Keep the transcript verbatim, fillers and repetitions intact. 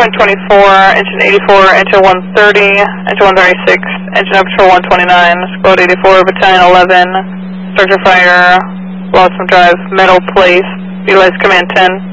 point two four, engine eighty-four, engine one thirty, engine one thirty-six, engine up to one twenty-nine, squad eighty-four, battalion eleven, structure fire, Blossom Drive, metal place, utilize command ten.